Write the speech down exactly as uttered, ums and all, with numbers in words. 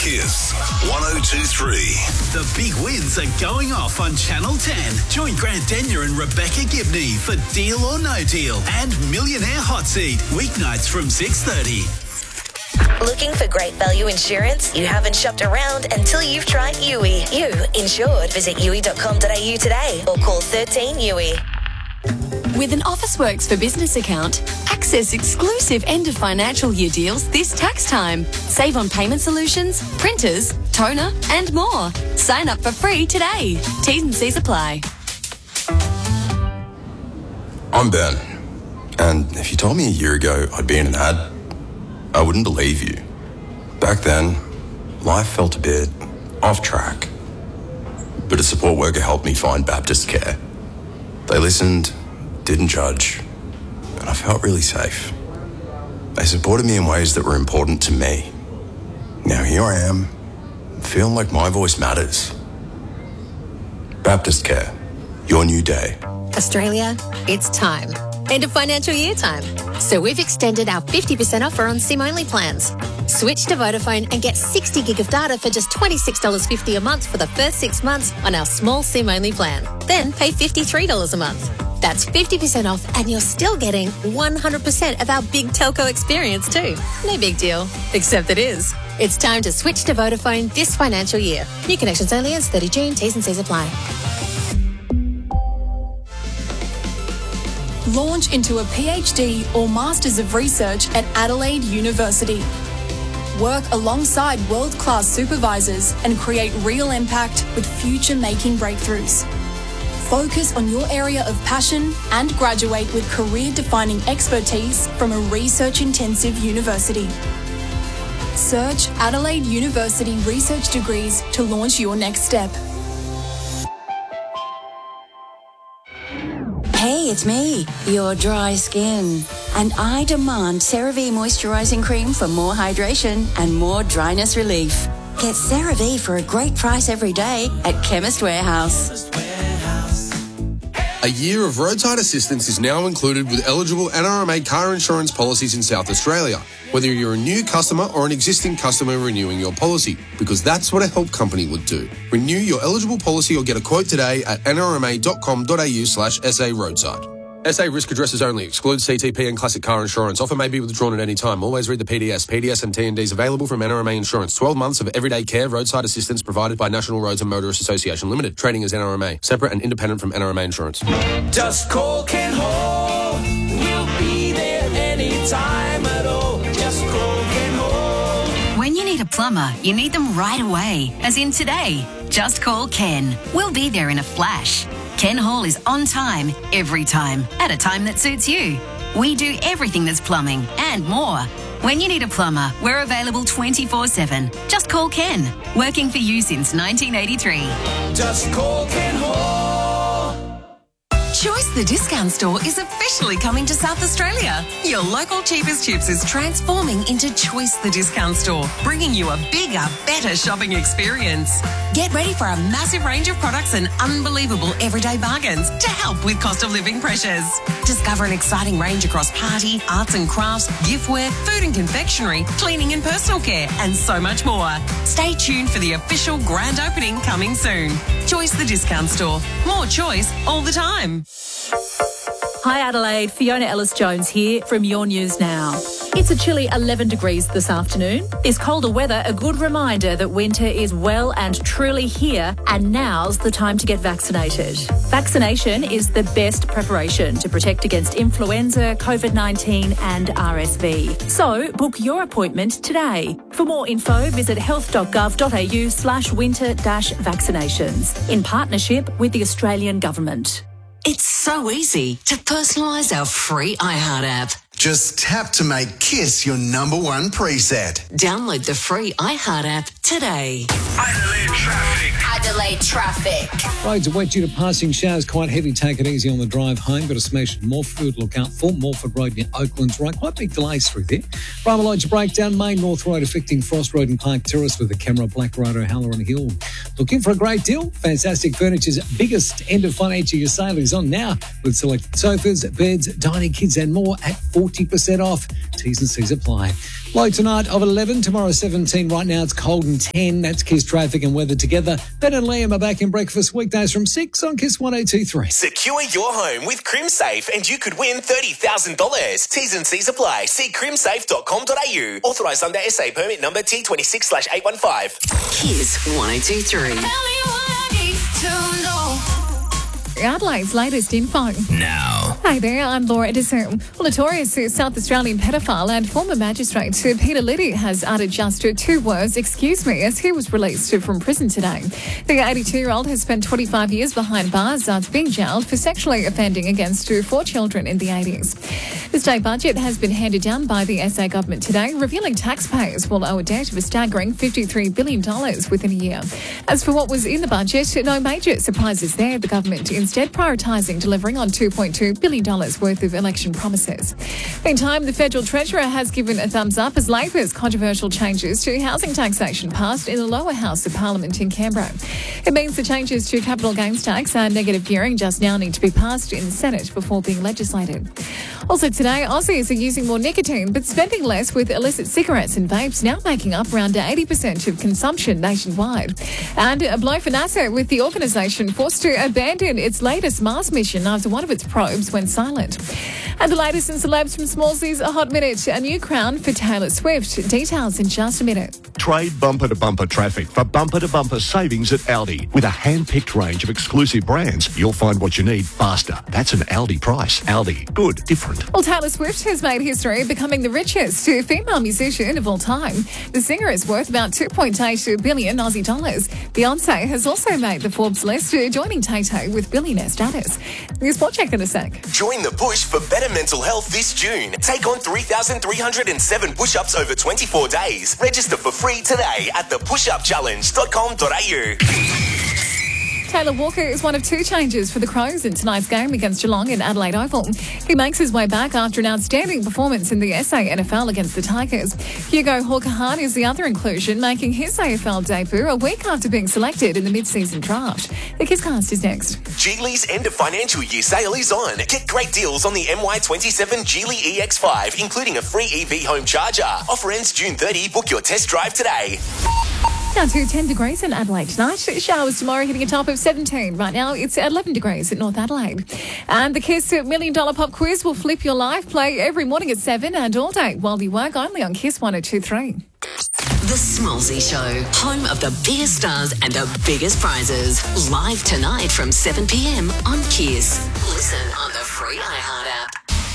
Kiss one oh two three. The big wins are going off on Channel ten. Join Grant Denyer and Rebecca Gibney for Deal or No Deal and Millionaire Hot Seat, weeknights from six thirty. Looking for great value insurance? You haven't shopped around until you've tried U I. You insured. Visit U I dot com dot a u today or call thirteen U I. With an Officeworks for Business account, access exclusive end of financial year deals this tax time. Save on payment solutions, printers, toner, and more. Sign up for free today. T's and C's apply. I'm Ben, and if you told me a year ago I'd be in an ad, I wouldn't believe you. Back then, life felt a bit off track. But a support worker helped me find Baptist Care. They listened, didn't judge, and I felt really safe. They supported me in ways that were important to me. Now here I am, feeling like my voice matters. Baptist Care, your new day. Australia, it's time. End of financial year time. So we've extended our fifty percent offer on SIM-only plans. Switch to Vodafone and get sixty gig of data for just twenty-six dollars fifty a month for the first six months on our small SIM-only plan. Then pay fifty-three dollars a month. That's fifty percent off and you're still getting one hundred percent of our big telco experience too. No big deal, except it is. It's time to switch to Vodafone this financial year. New connections only as thirty June. T's and C's apply. Launch into a PhD or Masters of Research at Adelaide University. Work alongside world-class supervisors and create real impact with future-making breakthroughs. Focus on your area of passion and graduate with career-defining expertise from a research-intensive university. Search Adelaide University Research Degrees to launch your next step. Hey, it's me, your dry skin. And I demand CeraVe Moisturising Cream for more hydration and more dryness relief. Get CeraVe for a great price every day at Chemist Warehouse. A year of roadside assistance is now included with eligible N R M A car insurance policies in South Australia, whether you're a new customer or an existing customer renewing your policy, because that's what a help company would do. Renew your eligible policy or get a quote today at n r m a dot com dot a u slash s a roadside. S A risk addresses only. Excludes C T P and classic car insurance. Offer may be withdrawn at any time. Always read the P D S. P D S and T and Ds available from N R M A Insurance. twelve months of everyday care, roadside assistance provided by National Roads and Motorists Association Limited. Trading as N R M A. Separate and independent from N R M A Insurance. Just call Ken Hall. We'll be there anytime at all. Just call Ken Hall. When you need a plumber, you need them right away. As in today. Just call Ken. We'll be there in a flash. Ken Hall is on time, every time, at a time that suits you. We do everything that's plumbing and more. When you need a plumber, we're available twenty-four seven. Just call Ken. Working for you since nineteen eighty-three. Just call Ken Hall. Choice the Discount Store is officially coming to South Australia. Your local cheapest chips is transforming into Choice the Discount Store, bringing you a bigger, better shopping experience. Get ready for a massive range of products and unbelievable everyday bargains to help with cost of living pressures. Discover an exciting range across party, arts and crafts, giftware, food and confectionery, cleaning and personal care, and so much more. Stay tuned for the official grand opening coming soon. Choice the Discount Store. More choice all the time. Hi Adelaide, Fiona Ellis-Jones here from Your News Now. It's a chilly eleven degrees this afternoon. This colder weather a good reminder that winter is well and truly here, and now's the time to get vaccinated. Vaccination is the best preparation to protect against influenza, COVID nineteen and R S V. So book your appointment today. For more info, visit health dot gov dot a u slash winter dash vaccinations in partnership with the Australian Government. It's so easy to personalise our free iHeart app. Just tap to make Kiss your number one preset. Download the free iHeart app today. Adelaide traffic. Adelaide traffic. Roads are wet due to passing showers. Quite heavy. Take it easy on the drive home. Got a smash at Morford. Look out for Morford Road near Oakland's right. Quite big delays through there. Brahma Lodge breakdown. Main North Road affecting Frost Road and Clark Terrace with the camera. Black Road, O'Halloran Hill. Looking for a great deal? Fantastic Furniture's biggest end of financial year sale is on now with selected sofas, beds, dining kits and more at forty percent off. T's and C's apply. Low tonight of eleven, tomorrow seventeen. Right now it's cold and ten. That's Kiss traffic and weather together. Ben and Liam are back in breakfast weekdays from six on Kiss one oh two three. Secure your home with CrimSafe and you could win thirty thousand dollars. T's and C's apply. See crimsafe dot com dot a u. Authorised under S A permit number T twenty-six slash eight one five. Kiss one oh two three. Adelaide's latest info. Now. Hey there, I'm Laura Edison. Well, notorious South Australian pedophile and former magistrate Peter Liddy has uttered just two words, excuse me, as he was released from prison today. The eighty-two-year-old has spent twenty-five years behind bars after being jailed for sexually offending against four children in the eighties. The state budget has been handed down by the S A government today, revealing taxpayers will owe a debt of a staggering fifty-three billion dollars within a year. As for what was in the budget, no major surprises there. The government instead prioritising delivering on two point two billion dollars worth of election promises. Meantime, the federal treasurer has given a thumbs up as Labor's controversial changes to housing taxation passed in the lower house of Parliament in Canberra. It means the changes to capital gains tax and negative gearing just now need to be passed in the Senate before being legislated. Also today, Aussies are using more nicotine but spending less with illicit cigarettes and vapes, now making up around eighty percent of consumption nationwide. And a blow for NASA, with the organisation forced to abandon its latest Mars mission after one of its probes went silent. And the latest in celebs from Smallsy's A Hot Minute, a new crown for Taylor Swift. Details in just a minute. Trade bumper-to-bumper traffic for bumper-to-bumper savings at Aldi. With a hand-picked range of exclusive brands, you'll find what you need faster. That's an Aldi price. Aldi. Good. Different. Well, Taylor Swift has made history, becoming the richest female musician of all time. The singer is worth about two point eight billion Aussie dollars. Beyonce has also made the Forbes list, joining Tay-Tay with billionaire status. New spot check in a sec. Join the push for better mental health this June. Take on three thousand three hundred seven push-ups over twenty-four days. Register for free today at the push up challenge dot com dot a u. Taylor Walker is one of two changes for the Crows in tonight's game against Geelong in Adelaide Oval. He makes his way back after an outstanding performance in the S A N F L against the Tigers. Hugo Hawker-Hahn is the other inclusion, making his A F L debut a week after being selected in the mid-season draft. The Kisscast is next. Geely's end of financial year sale is on. Get great deals on the M Y twenty-seven Geely E X five, including a free E V home charger. Offer ends June thirtieth. Book your test drive today. Down to ten degrees in Adelaide tonight. Showers tomorrow hitting a top of seventeen. Right now it's eleven degrees at North Adelaide. And the Kiss Million Dollar Pop Quiz will flip your life. Play every morning at seven and all day while you work, only on Kiss one oh two three. The Smallsy Show, home of the biggest stars and the biggest prizes. Live tonight from seven p m on Kiss. Listen on the free iHeart